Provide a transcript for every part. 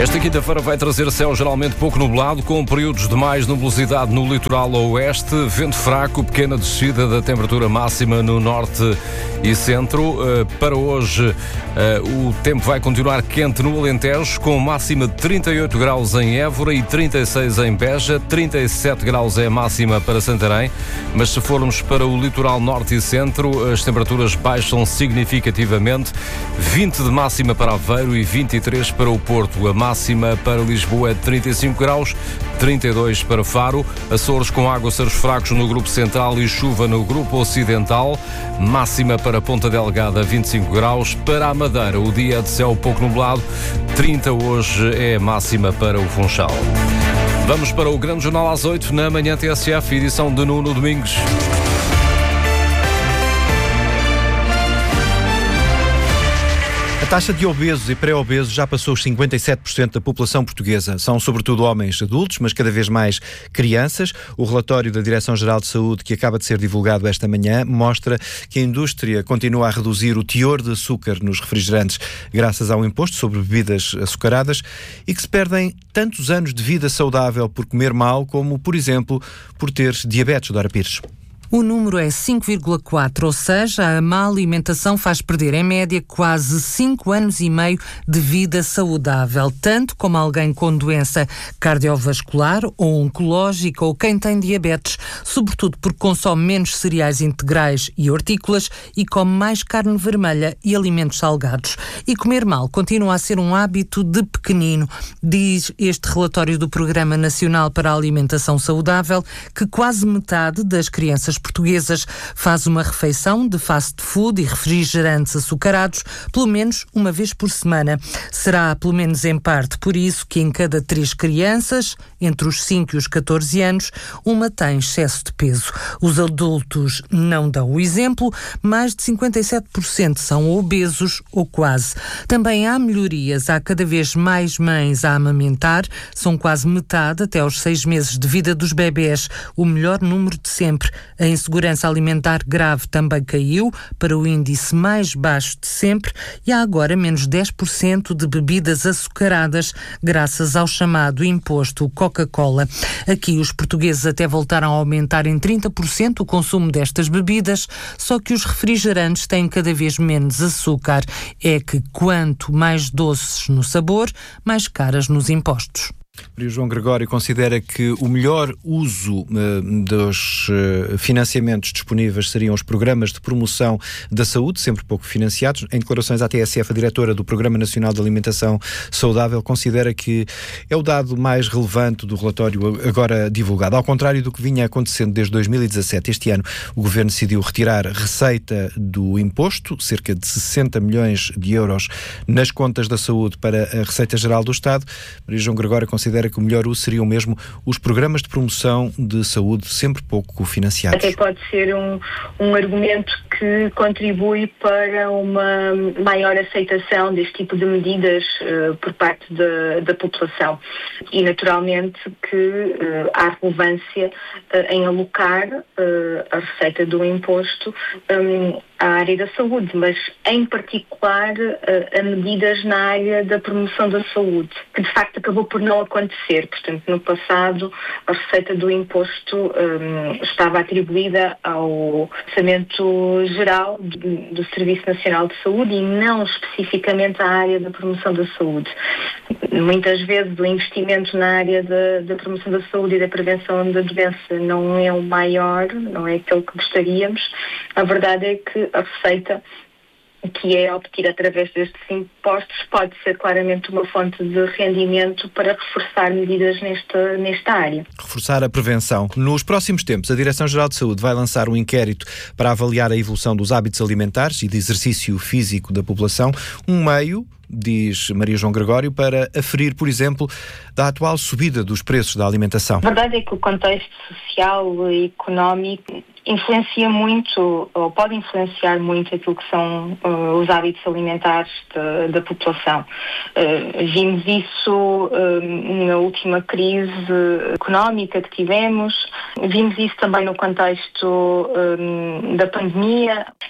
Esta quinta-feira vai trazer céu geralmente pouco nublado, com períodos de mais nubosidade no litoral oeste, vento fraco, pequena descida da temperatura máxima no norte e centro. Para hoje, o tempo vai continuar quente no Alentejo, com máxima de 38 graus em Évora e 36 em Beja, 37 graus é a máxima para Santarém, mas se formos para o litoral norte e centro, as temperaturas baixam significativamente, 20 de máxima para Aveiro e 23 para o Porto. A máxima para Lisboa é de 35 graus, 32 para Faro, Açores com aguaceiros fracos no grupo central e chuva no grupo ocidental, máxima para Ponta Delgada 25 graus, para a Madeira o dia é de céu pouco nublado, 30 hoje é a máxima para o Funchal. Vamos para o Grande Jornal às 8 na manhã TSF, edição de Nuno Domingos. A taxa de obesos e pré-obesos já passou os 57% da população portuguesa. São sobretudo homens adultos, mas cada vez mais crianças. O relatório da Direção-Geral de Saúde, que acaba de ser divulgado esta manhã, mostra que a indústria continua a reduzir o teor de açúcar nos refrigerantes graças ao imposto sobre bebidas açucaradas e que se perdem tantos anos de vida saudável por comer mal, como, por exemplo, por ter diabetes. Dora Pires. O número é 5,4, ou seja, a má alimentação faz perder, em média, quase 5 anos e meio de vida saudável, tanto como alguém com doença cardiovascular ou oncológica ou quem tem diabetes, sobretudo porque consome menos cereais integrais e hortícolas e come mais carne vermelha e alimentos salgados. E comer mal continua a ser um hábito de pequenino, diz este relatório do Programa Nacional para a Alimentação Saudável, que quase metade das crianças portuguesas faz uma refeição de fast food e refrigerantes açucarados pelo menos uma vez por semana. Será, pelo menos em parte, por isso que em cada 3 crianças, entre os 5 e os 14 anos, uma tem excesso de peso. Os adultos não dão o exemplo, mais de 57% são obesos ou quase. Também há melhorias, há cada vez mais mães a amamentar, são quase metade até aos 6 meses de vida dos bebés, o melhor número de sempre. A insegurança alimentar grave também caiu para o índice mais baixo de sempre e há agora menos 10% de bebidas açucaradas graças ao chamado imposto Coca-Cola. Aqui os portugueses até voltaram a aumentar em 30% o consumo destas bebidas, só que os refrigerantes têm cada vez menos açúcar. É que quanto mais doces no sabor, mais caras nos impostos. Maria João Gregório considera que o melhor uso dos financiamentos disponíveis seriam os programas de promoção da saúde, sempre pouco financiados. Em declarações à TSF, a diretora do Programa Nacional de Alimentação Saudável considera que é o dado mais relevante do relatório agora divulgado. Ao contrário do que vinha acontecendo desde 2017, este ano o Governo decidiu retirar receita do imposto, cerca de 60 milhões de euros nas contas da saúde para a Receita Geral do Estado. Maria João Gregório considera que o melhor uso seriam mesmo os programas de promoção de saúde, sempre pouco financiados. Até pode ser um argumento que contribui para uma maior aceitação deste tipo de medidas por parte da população. E, naturalmente, que há relevância em alocar a receita do imposto à área da saúde, mas, em particular, a medidas na área da promoção da saúde, que, de facto, acabou por não acontecer. Portanto, no passado, a receita do imposto estava atribuída ao Orçamento Geral do Serviço Nacional de Saúde e não especificamente à área da promoção da saúde. Muitas vezes o investimento na área da promoção da saúde e da prevenção da doença não é o maior, não é aquele que gostaríamos. A verdade é que a receita que é obtida através destes impostos pode ser claramente uma fonte de rendimento para reforçar medidas nesta área. Reforçar a prevenção. Nos próximos tempos, a Direção-Geral de Saúde vai lançar um inquérito para avaliar a evolução dos hábitos alimentares e de exercício físico da população, um meio, diz Maria João Gregório, para aferir, por exemplo, da atual subida dos preços da alimentação. A verdade é que o contexto social e económico influencia muito, ou pode influenciar muito aquilo que são os hábitos alimentares da população. Vimos isso na última crise económica que tivemos, vimos isso também no contexto da pandemia.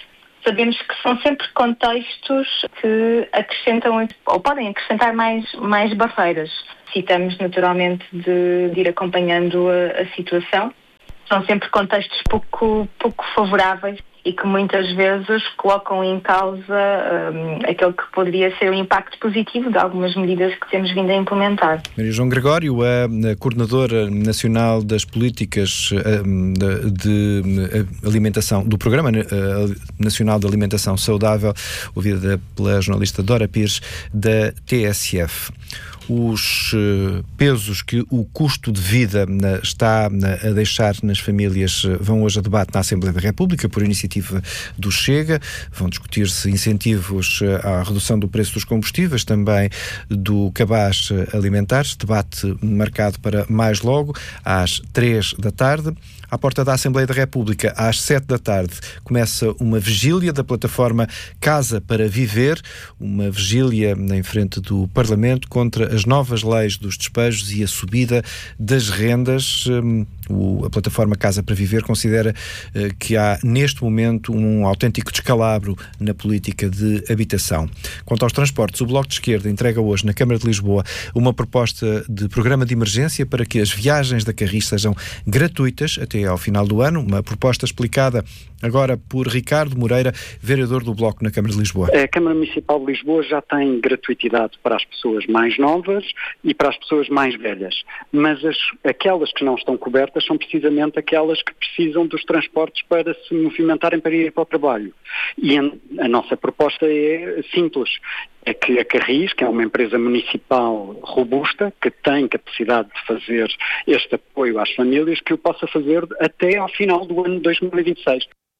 sabemos que são sempre contextos que acrescentam ou podem acrescentar mais barreiras. Citamos naturalmente de ir acompanhando a situação. São sempre contextos pouco favoráveis e que muitas vezes colocam em causa aquele que poderia ser o impacto positivo de algumas medidas que temos vindo a implementar. Maria João Gregório, a Coordenadora Nacional das Políticas de Alimentação, do Programa Nacional de Alimentação Saudável, ouvida pela jornalista Dora Pires, da TSF. Os pesos que o custo de vida está a deixar nas famílias vão hoje a debate na Assembleia da República por iniciativa do Chega. Vão discutir-se incentivos à redução do preço dos combustíveis, também do cabaz alimentar. Debate marcado para mais logo, às 15h. À porta da Assembleia da República, às 19h, começa uma vigília da plataforma Casa para Viver, uma vigília em frente do Parlamento contra as novas leis dos despejos e a subida das rendas. A plataforma Casa para Viver considera que há neste momento um autêntico descalabro na política de habitação. Quanto aos transportes, o Bloco de Esquerda entrega hoje na Câmara de Lisboa uma proposta de programa de emergência para que as viagens da Carris sejam gratuitas até ao final do ano, uma proposta explicada agora por Ricardo Moreira, vereador do Bloco na Câmara de Lisboa. A Câmara Municipal de Lisboa já tem gratuidade para as pessoas mais novas e para as pessoas mais velhas, mas aquelas que não estão cobertas são precisamente aquelas que precisam dos transportes para se movimentarem para ir para o trabalho. E a nossa proposta é simples. É que a Carris, que é uma empresa municipal robusta, que tem capacidade de fazer este apoio às famílias, que o possa fazer até ao final do ano de 2026.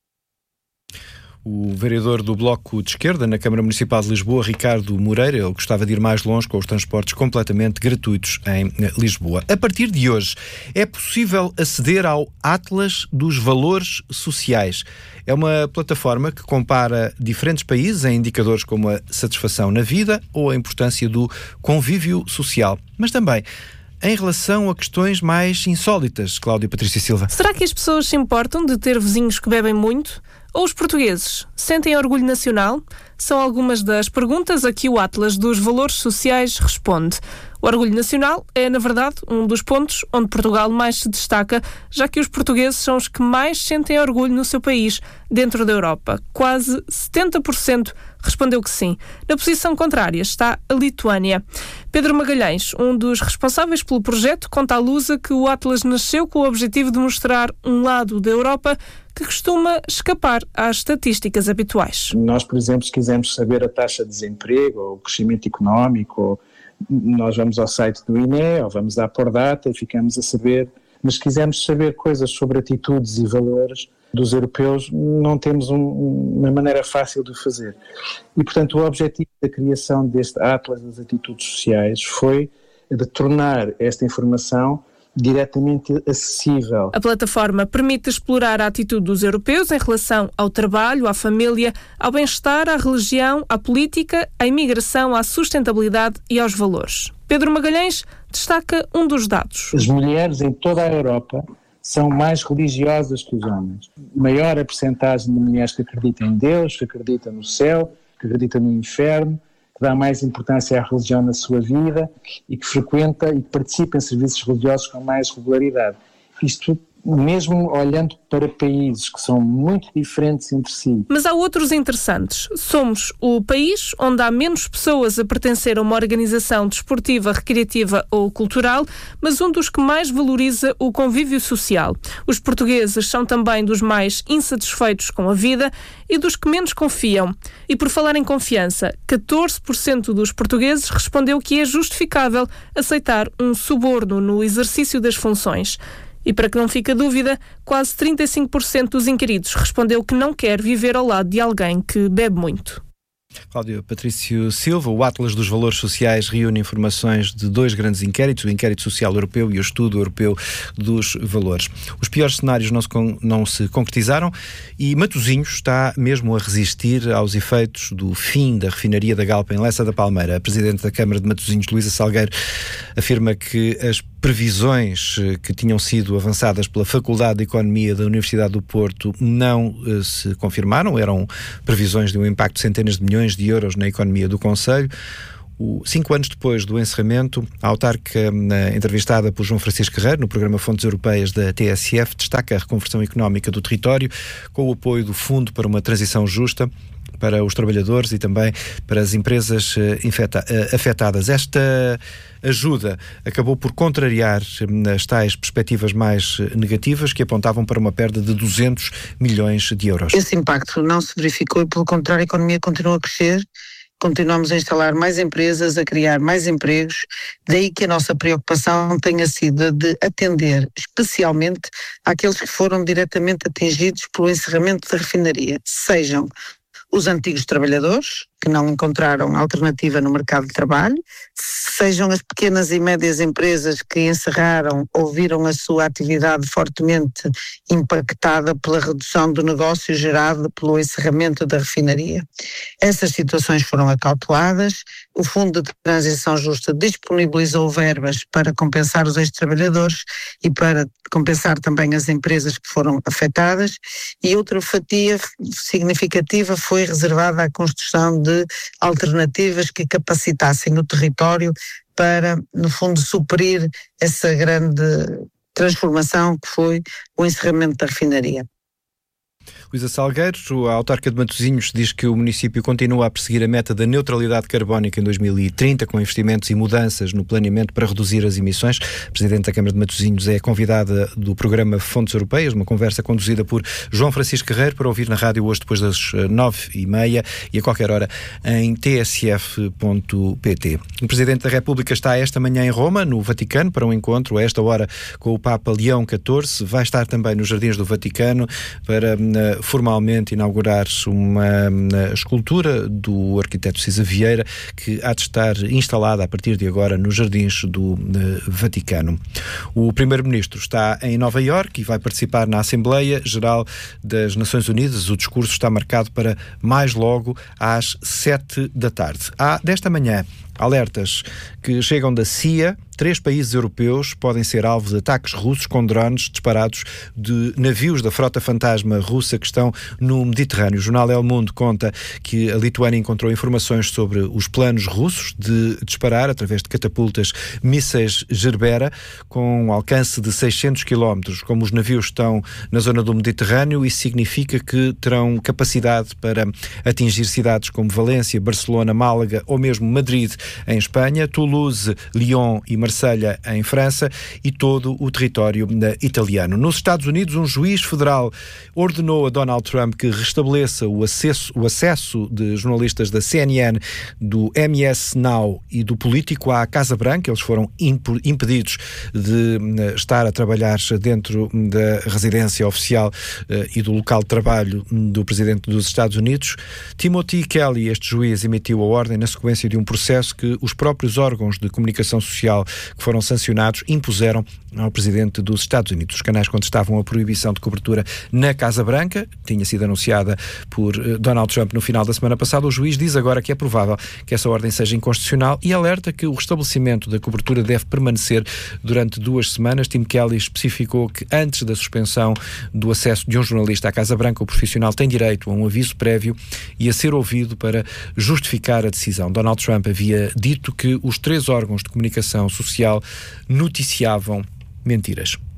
O vereador do Bloco de Esquerda na Câmara Municipal de Lisboa, Ricardo Moreira, ele gostava de ir mais longe com os transportes completamente gratuitos em Lisboa. A partir de hoje, é possível aceder ao Atlas dos Valores Sociais. É uma plataforma que compara diferentes países em indicadores como a satisfação na vida ou a importância do convívio social, mas também em relação a questões mais insólitas. Cláudia Patrícia Silva. Será que as pessoas se importam de ter vizinhos que bebem muito? Ou os portugueses sentem orgulho nacional? São algumas das perguntas a que o Atlas dos Valores Sociais responde. O orgulho nacional é, na verdade, um dos pontos onde Portugal mais se destaca, já que os portugueses são os que mais sentem orgulho no seu país, dentro da Europa. Quase 70% respondeu que sim. Na posição contrária está a Lituânia. Pedro Magalhães, um dos responsáveis pelo projeto, conta à Lusa que o Atlas nasceu com o objetivo de mostrar um lado da Europa que costuma escapar às estatísticas habituais. Nós, por exemplo, se quisermos saber a taxa de desemprego ou o crescimento económico, nós vamos ao site do INE ou vamos à Pordata e ficamos a saber, mas se quisermos saber coisas sobre atitudes e valores dos europeus, não temos uma maneira fácil de o fazer. E, portanto, o objetivo da criação deste Atlas das Atitudes Sociais foi de tornar esta informação diretamente acessível. A plataforma permite explorar a atitude dos europeus em relação ao trabalho, à família, ao bem-estar, à religião, à política, à imigração, à sustentabilidade e aos valores. Pedro Magalhães destaca um dos dados. As mulheres em toda a Europa são mais religiosas que os homens. Maior a percentagem de mulheres que acreditam em Deus, que acreditam no céu, que acreditam no inferno, que dá mais importância à religião na sua vida e que frequenta e participa em serviços religiosos com mais regularidade. Isto mesmo olhando para países que são muito diferentes entre si. Mas há outros interessantes. Somos o país onde há menos pessoas a pertencer a uma organização desportiva, recreativa ou cultural, mas um dos que mais valoriza o convívio social. Os portugueses são também dos mais insatisfeitos com a vida e dos que menos confiam. E por falar em confiança, 14% dos portugueses respondeu que é justificável aceitar um suborno no exercício das funções. E para que não fique a dúvida, quase 35% dos inquiridos respondeu que não quer viver ao lado de alguém que bebe muito. Cláudio Patrício Silva, o Atlas dos Valores Sociais reúne informações de 2 grandes inquéritos, o Inquérito Social Europeu e o Estudo Europeu dos Valores. Os piores cenários não se concretizaram e Matosinhos está mesmo a resistir aos efeitos do fim da refinaria da Galp em Lessa da Palmeira. A Presidente da Câmara de Matosinhos, Luísa Salgueiro, afirma que as previsões que tinham sido avançadas pela Faculdade de Economia da Universidade do Porto não se confirmaram, eram previsões de um impacto de centenas de milhões de euros na economia do concelho. 5 anos depois do encerramento, a autarca, entrevistada por João Francisco Guerreiro no programa Fontes Europeias da TSF, destaca a reconversão económica do território com o apoio do Fundo para uma Transição Justa para os trabalhadores e também para as empresas afetadas. Esta ajuda acabou por contrariar as tais perspectivas mais negativas que apontavam para uma perda de 200 milhões de euros. Esse impacto não se verificou e, pelo contrário, a economia continua a crescer. Continuamos a instalar mais empresas, a criar mais empregos, daí que a nossa preocupação tenha sido de atender especialmente àqueles que foram diretamente atingidos pelo encerramento da refinaria, sejam os antigos trabalhadores, que não encontraram alternativa no mercado de trabalho, sejam as pequenas e médias empresas que encerraram ou viram a sua atividade fortemente impactada pela redução do negócio gerado pelo encerramento da refinaria. Essas situações foram acauteladas, o Fundo de Transição Justa disponibilizou verbas para compensar os ex-trabalhadores e para compensar também as empresas que foram afetadas, e outra fatia significativa foi reservada à construção de alternativas que capacitassem o território para, no fundo, suprir essa grande transformação que foi o encerramento da refinaria. Luísa Salgueiro, a autarca de Matosinhos, diz que o município continua a perseguir a meta da neutralidade carbónica em 2030, com investimentos e mudanças no planeamento para reduzir as emissões. A Presidente da Câmara de Matosinhos é convidada do programa Fontes Europeias, uma conversa conduzida por João Francisco Guerreiro, para ouvir na rádio hoje depois das 9h30 e a qualquer hora em tsf.pt. O Presidente da República está esta manhã em Roma, no Vaticano, para um encontro a esta hora com o Papa Leão XIV. Vai estar também nos Jardins do Vaticano para formalmente inaugurar uma escultura do arquiteto Cisa Vieira, que há de estar instalada a partir de agora nos Jardins do Vaticano. O Primeiro-Ministro está em Nova Iorque e vai participar na Assembleia Geral das Nações Unidas. O discurso está marcado para mais logo às 7 da tarde. Há desta manhã alertas que chegam da CIA. 3 países europeus podem ser alvo de ataques russos com drones disparados de navios da frota fantasma russa que estão no Mediterrâneo. O jornal El Mundo conta que a Lituânia encontrou informações sobre os planos russos de disparar, através de catapultas, mísseis Gerbera com um alcance de 600 km. Como os navios estão na zona do Mediterrâneo, isso significa que terão capacidade para atingir cidades como Valência, Barcelona, Málaga ou mesmo Madrid em Espanha, Toulouse, Lyon e Marselha em França e todo o território italiano. Nos Estados Unidos, um juiz federal ordenou a Donald Trump que restabeleça o acesso de jornalistas da CNN, do MS Now e do Político à Casa Branca. Eles foram impedidos de estar a trabalhar dentro da residência oficial e do local de trabalho do Presidente dos Estados Unidos. Timothy Kelly, este juiz, emitiu a ordem na sequência de um processo que os próprios órgãos de comunicação social que foram sancionados impuseram ao Presidente dos Estados Unidos. Os canais contestavam a proibição de cobertura na Casa Branca, tinha sido anunciada por Donald Trump no final da semana passada. O juiz diz agora que é provável que essa ordem seja inconstitucional e alerta que o restabelecimento da cobertura deve permanecer durante 2 semanas. Tim Kelly especificou que antes da suspensão do acesso de um jornalista à Casa Branca, o profissional tem direito a um aviso prévio e a ser ouvido para justificar a decisão. Donald Trump havia dito que os 3 órgãos de comunicação social noticiavam mentiras.